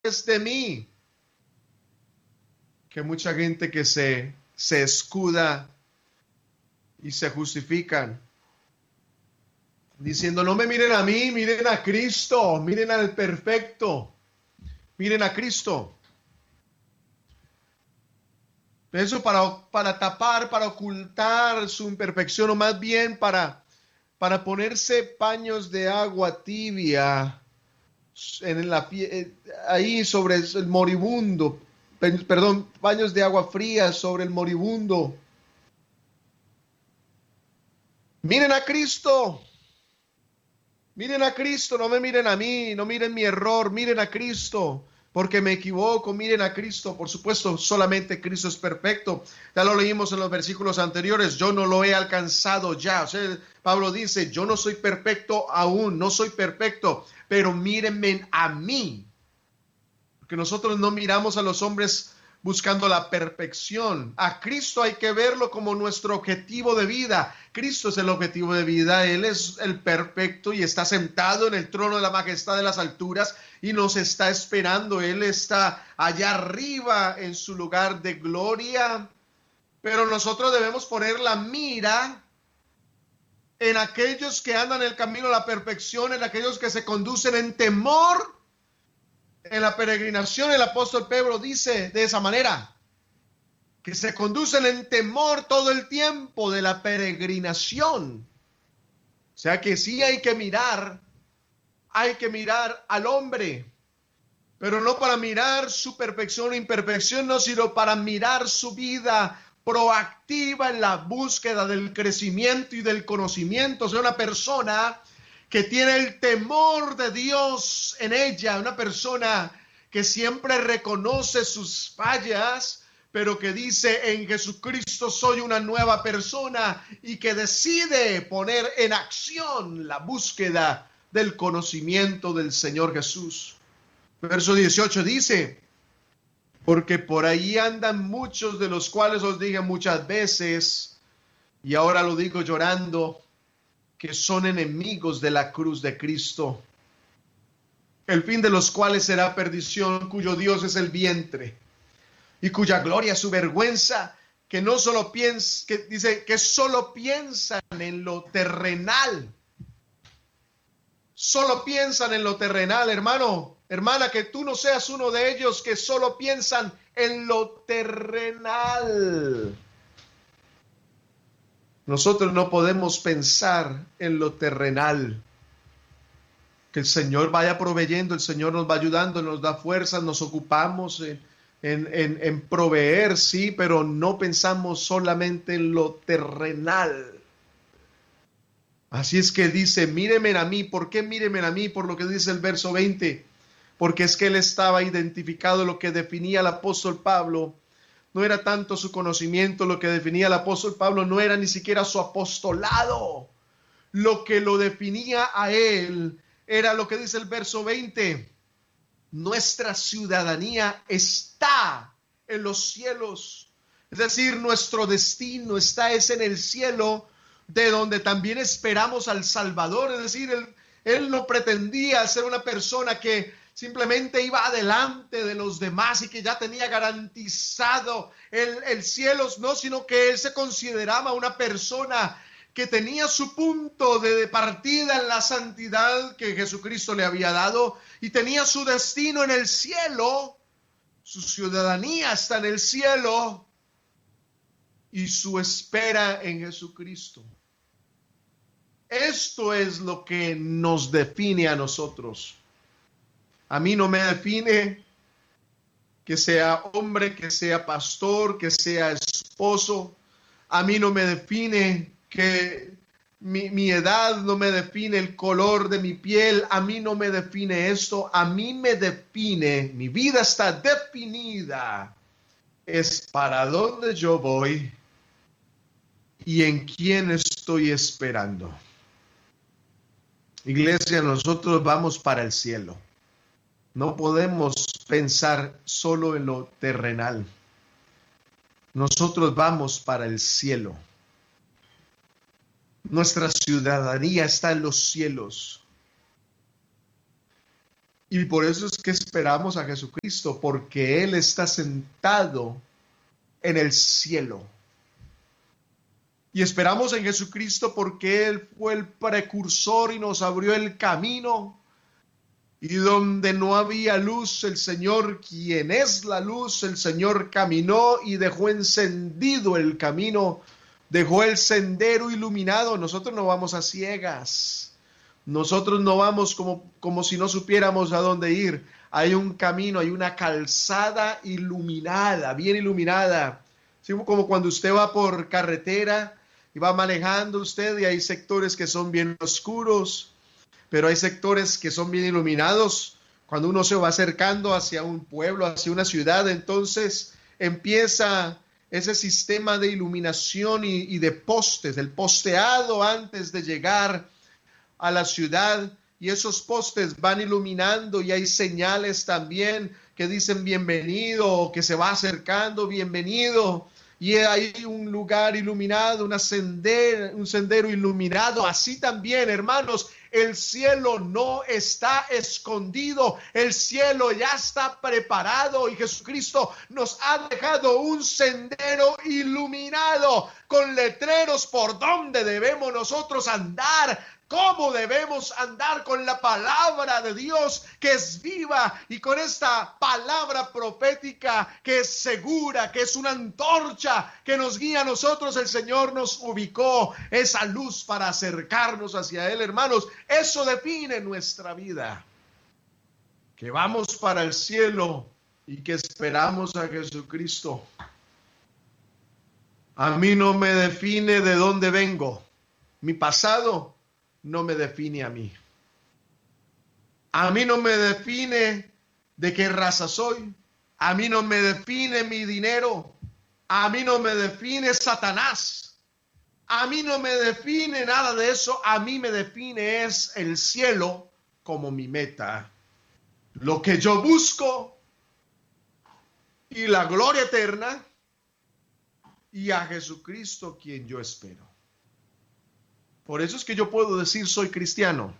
es de mí. Que mucha gente que se escuda y se justifican diciendo, no me miren a mí, miren a Cristo, miren al perfecto, miren a Cristo. Eso para tapar, para ocultar su imperfección, o más bien para ponerse paños de agua tibia ahí sobre el moribundo, perdón, paños de agua fría sobre el moribundo. Miren a Cristo. Miren a Cristo, no me miren a mí, no miren mi error, miren a Cristo, porque me equivoco, miren a Cristo. Por supuesto, solamente Cristo es perfecto. Ya lo leímos en los versículos anteriores, yo no lo he alcanzado ya. O sea, Pablo dice, yo no soy perfecto aún, no soy perfecto, pero mírenme a mí. Porque nosotros no miramos a los hombres buscando la perfección. A Cristo hay que verlo como nuestro objetivo de vida. Cristo es el objetivo de vida. Él es el perfecto y está sentado en el trono de la majestad de las alturas y nos está esperando. Él está allá arriba en su lugar de gloria. Pero nosotros debemos poner la mira en aquellos que andan en el camino a la perfección, en aquellos que se conducen en temor. En la peregrinación el apóstol Pedro dice de esa manera, que se conducen en temor todo el tiempo de la peregrinación. O sea que sí hay que mirar al hombre, pero no para mirar su perfección o imperfección, no, sino para mirar su vida proactiva en la búsqueda del crecimiento y del conocimiento. O sea, una persona que tiene el temor de Dios en ella, una persona que siempre reconoce sus fallas, pero que dice, en Jesucristo soy una nueva persona, y que decide poner en acción la búsqueda del conocimiento del Señor Jesús. Verso 18 dice, porque por ahí andan muchos, de los cuales os dije muchas veces, y ahora lo digo llorando, que son enemigos de la cruz de Cristo, el fin de los cuales será perdición, cuyo Dios es el vientre, y cuya gloria es su vergüenza, que no solo piensan, que dice que solo piensan en lo terrenal. Solo piensan en lo terrenal, hermano, hermana, que tú no seas uno de ellos que solo piensan en lo terrenal. Nosotros no podemos pensar en lo terrenal. Que el Señor vaya proveyendo, el Señor nos va ayudando, nos da fuerzas, nos ocupamos en proveer, sí, pero no pensamos solamente en lo terrenal. Así es que dice, míreme a mí. ¿Por qué míreme a mí? Por lo que dice el verso 20. Porque es que él estaba identificado. Lo que definía al apóstol Pablo no era tanto su conocimiento, lo que definía al apóstol Pablo no era ni siquiera su apostolado. Lo que lo definía a él era lo que dice el verso 20. Nuestra ciudadanía está en los cielos. Es decir, nuestro destino está en el cielo, de donde también esperamos al Salvador. Es decir, él no pretendía ser una persona que simplemente iba adelante de los demás y que ya tenía garantizado el cielo, no, sino que él se consideraba una persona que tenía su punto de partida en la santidad que Jesucristo le había dado, y tenía su destino en el cielo. Su ciudadanía está en el cielo y su espera en Jesucristo. Esto es lo que nos define a nosotros. A mí no me define que sea hombre, que sea pastor, que sea esposo. A mí no me define que mi edad, no me define el color de mi piel. A mí no me define esto. A mí me define, mi vida está definida. Es para dónde yo voy y en quién estoy esperando. Iglesia, nosotros vamos para el cielo. No podemos pensar solo en lo terrenal. Nosotros vamos para el cielo. Nuestra ciudadanía está en los cielos. Y por eso es que esperamos a Jesucristo, porque Él está sentado en el cielo. Y esperamos en Jesucristo porque Él fue el precursor y nos abrió el camino. Y donde no había luz, el Señor, quien es la luz, el Señor caminó y dejó encendido el camino, dejó el sendero iluminado. Nosotros no vamos a ciegas. Nosotros no vamos como si no supiéramos a dónde ir. Hay un camino, hay una calzada iluminada, bien iluminada. ¿Sí? Como cuando usted va por carretera y va manejando usted y hay sectores que son bien oscuros, pero hay sectores que son bien iluminados. Cuando uno se va acercando hacia un pueblo, hacia una ciudad, entonces empieza ese sistema de iluminación y de postes, el posteado antes de llegar a la ciudad, y esos postes van iluminando y hay señales también que dicen bienvenido, o que se va acercando, bienvenido. Y hay un lugar iluminado, un sendero iluminado. Así también, hermanos, el cielo no está escondido. El cielo ya está preparado y Jesucristo nos ha dejado un sendero iluminado con letreros por donde debemos nosotros andar. ¿Cómo debemos andar con la palabra de Dios que es viva y con esta palabra profética que es segura, que es una antorcha que nos guía a nosotros? El Señor nos ubicó esa luz para acercarnos hacia Él, hermanos. Eso define nuestra vida. Que vamos para el cielo y que esperamos a Jesucristo. A mí no me define de dónde vengo. Mi pasado no me define a mí. A mí no me define de qué raza soy. A mí no me define mi dinero. A mí no me define Satanás. A mí no me define nada de eso. A mí me define es el cielo como mi meta. Lo que yo busco y la gloria eterna y a Jesucristo quien yo espero. Por eso es que yo puedo decir soy cristiano.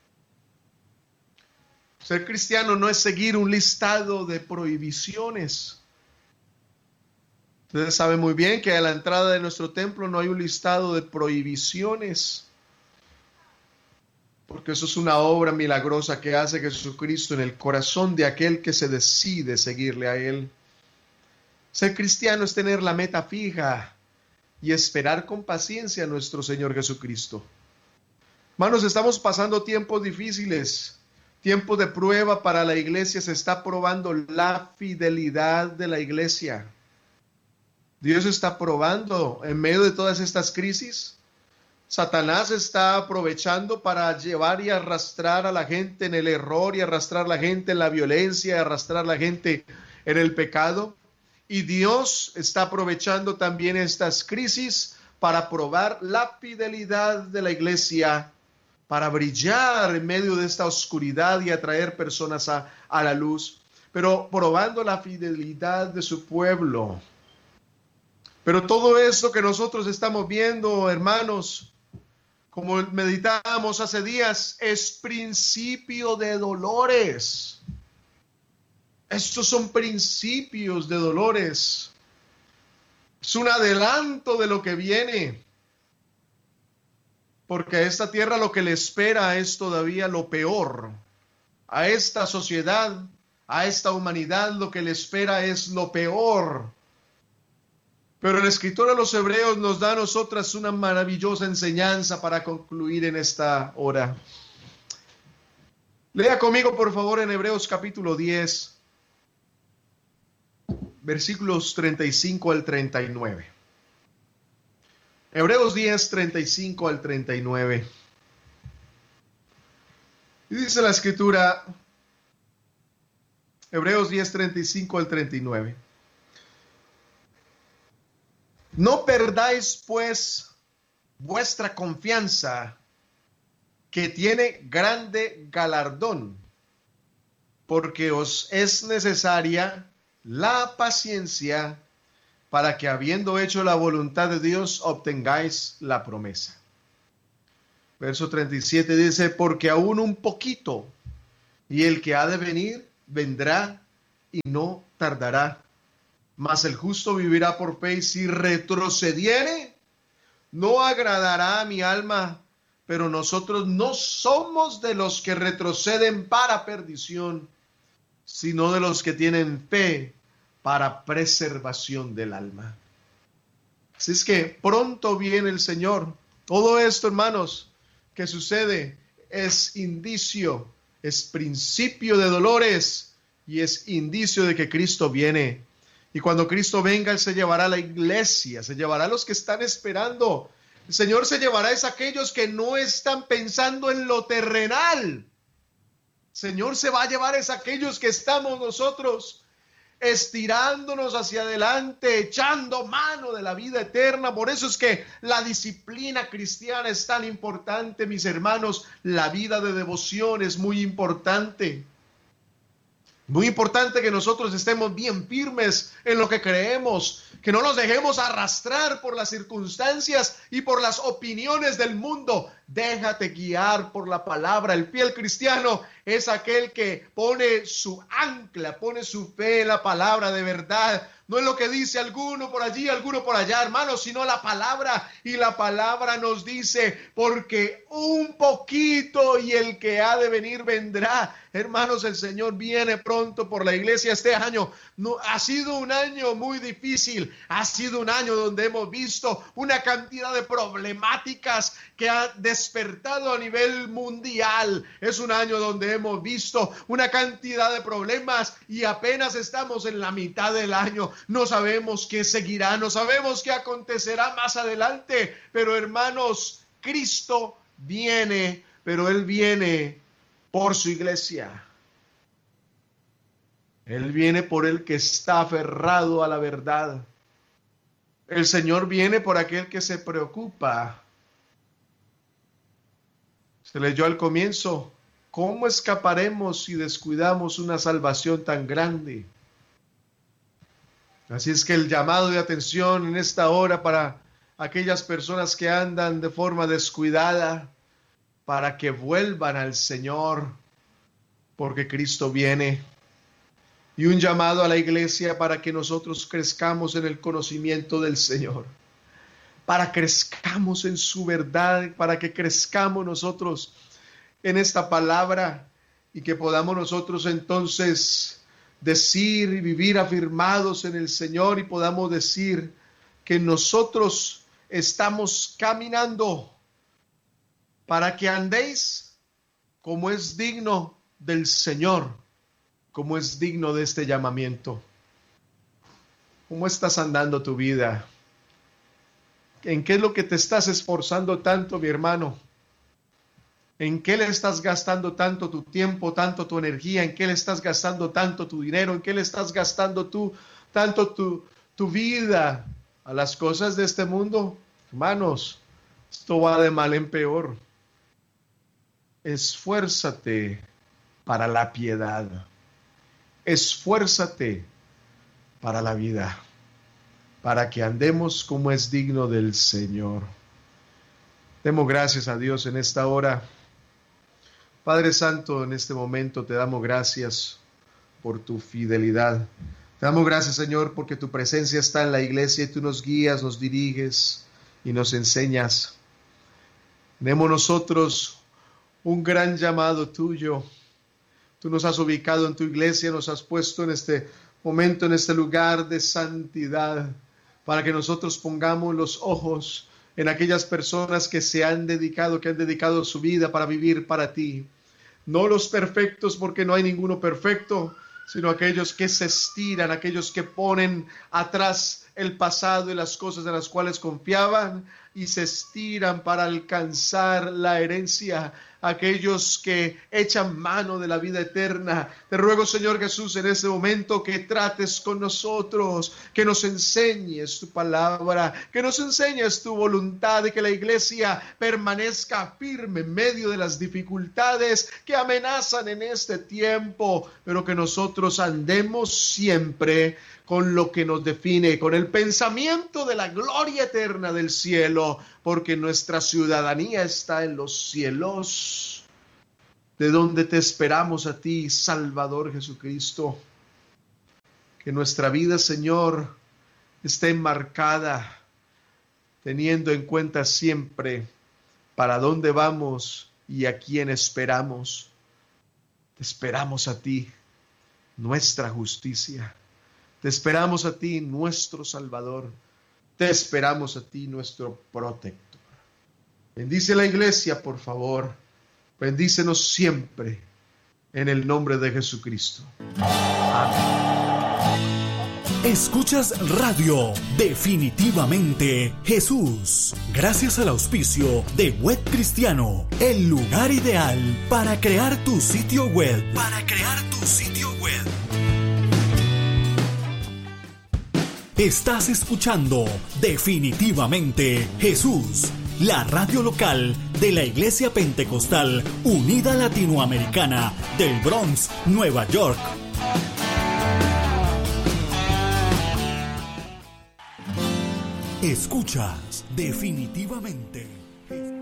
Ser cristiano no es seguir un listado de prohibiciones. Ustedes saben muy bien que a la entrada de nuestro templo no hay un listado de prohibiciones. Porque eso es una obra milagrosa que hace Jesucristo en el corazón de aquel que se decide seguirle a Él. Ser cristiano es tener la meta fija y esperar con paciencia a nuestro Señor Jesucristo. Hermanos, estamos pasando tiempos difíciles, tiempos de prueba para la iglesia. Se está probando la fidelidad de la iglesia. Dios está probando en medio de todas estas crisis. Satanás está aprovechando para llevar y arrastrar a la gente en el error y arrastrar a la gente en la violencia y arrastrar a la gente en el pecado. Y Dios está aprovechando también estas crisis para probar la fidelidad de la iglesia, para brillar en medio de esta oscuridad y atraer personas a la luz, pero probando la fidelidad de su pueblo. Pero todo esto que nosotros estamos viendo, hermanos, como meditábamos hace días, es principio de dolores. Estos son principios de dolores. Es un adelanto de lo que viene. Porque a esta tierra lo que le espera es todavía lo peor. A esta sociedad, a esta humanidad, lo que le espera es lo peor. Pero el escritor a los Hebreos nos da a nosotras una maravillosa enseñanza para concluir en esta hora. Lea conmigo, por favor, en Hebreos capítulo 10. Versículos 35 al 39. Hebreos 10, 35 al 39. Y dice la escritura, Hebreos 10, 35 al 39. No perdáis, pues, vuestra confianza, que tiene grande galardón, porque os es necesaria la paciencia para que, habiendo hecho la voluntad de Dios, obtengáis la promesa. Verso 37 dice, porque aún un poquito, Y el que ha de venir, vendrá y no tardará. Mas el justo vivirá por fe, y si retrocediere, no agradará a mi alma. Pero nosotros no somos de los que retroceden para perdición, sino de los que tienen fe para preservación del alma. Así es que pronto viene el Señor. Todo esto, hermanos, que sucede es indicio, es principio de dolores y es indicio de que Cristo viene. Y cuando Cristo venga, Él se llevará a la iglesia, se llevará a los que están esperando. El Señor se llevará a aquellos que no están pensando en lo terrenal. El Señor se va a llevar a aquellos que estamos nosotros estirándonos hacia adelante, echando mano de la vida eterna. Por eso es que la disciplina cristiana es tan importante, mis hermanos. La vida de devoción es muy importante. Muy importante que nosotros estemos bien firmes en lo que creemos, que no nos dejemos arrastrar por las circunstancias y por las opiniones del mundo. Déjate guiar por la palabra. El fiel cristiano es aquel que pone su ancla, pone su fe en la palabra de verdad. No es lo que dice alguno por allí, alguno por allá, hermanos, sino la palabra. Y la palabra nos dice, porque un poquito y el que ha de venir vendrá. Hermanos, el Señor viene pronto por la iglesia. Este año no, ha sido un año muy difícil. Ha sido un año donde hemos visto una cantidad de problemáticas que ha despertado a nivel mundial. Es un año donde hemos visto una cantidad de problemas y apenas estamos en la mitad del año. No sabemos qué seguirá, no sabemos qué acontecerá más adelante. Pero hermanos, Cristo viene, pero Él viene por su iglesia. Él viene por el que está aferrado a la verdad. El Señor viene por aquel que se preocupa. Se leyó al comienzo, ¿cómo escaparemos si descuidamos una salvación tan grande? Así es que el llamado de atención en esta hora para aquellas personas que andan de forma descuidada, para que vuelvan al Señor, porque Cristo viene. Y un llamado a la iglesia para que nosotros crezcamos en el conocimiento del Señor, para que crezcamos en su verdad, para que crezcamos nosotros en esta palabra y que podamos nosotros entonces decir y vivir afirmados en el Señor y podamos decir que nosotros estamos caminando para que andéis como es digno del Señor, como es digno de este llamamiento. ¿Cómo estás andando tu vida? ¿En qué es lo que te estás esforzando tanto, mi hermano? ¿En qué le estás gastando tanto tu tiempo, tanto tu energía? ¿En qué le estás gastando tanto tu dinero? ¿En qué le estás gastando tanto tu vida? ¿A las cosas de este mundo? Hermanos, esto va de mal en peor. Esfuérzate para la piedad. Esfuérzate para la vida, para que andemos como es digno del Señor. Demos gracias a Dios en esta hora. Padre Santo, en este momento te damos gracias por tu fidelidad. Te damos gracias, Señor, porque tu presencia está en la iglesia y tú nos guías, nos diriges y nos enseñas. Tenemos nosotros un gran llamado tuyo. Tú nos has ubicado en tu iglesia, nos has puesto en este momento, en este lugar de santidad, para que nosotros pongamos los ojos en aquellas personas que se han dedicado, que han dedicado su vida para vivir para ti. No los perfectos, porque no hay ninguno perfecto, sino aquellos que se estiran, aquellos que ponen atrás el pasado y las cosas en las cuales confiaban y se estiran para alcanzar la herencia, aquellos que echan mano de la vida eterna. Te ruego, Señor Jesús, en este momento que trates con nosotros, que nos enseñes tu palabra, que nos enseñes tu voluntad y que la iglesia permanezca firme en medio de las dificultades que amenazan en este tiempo, pero que nosotros andemos siempre con lo que nos define, con el pensamiento de la gloria eterna del cielo, porque nuestra ciudadanía está en los cielos. de donde te esperamos a ti, Salvador Jesucristo. Que nuestra vida, Señor, esté enmarcada, teniendo en cuenta siempre para dónde vamos y a quién esperamos. Te esperamos a ti, nuestra justicia. Te esperamos a ti, nuestro Salvador. Te esperamos a ti, nuestro protector. Bendice la iglesia, por favor. Bendícenos siempre en el nombre de Jesucristo. Amén. Escuchas Radio Definitivamente Jesús. Gracias al auspicio de Web Cristiano, el lugar ideal para crear tu sitio web. Estás escuchando Definitivamente Jesús, la radio local de la Iglesia Pentecostal Unida Latinoamericana del Bronx, Nueva York. Escuchas Definitivamente.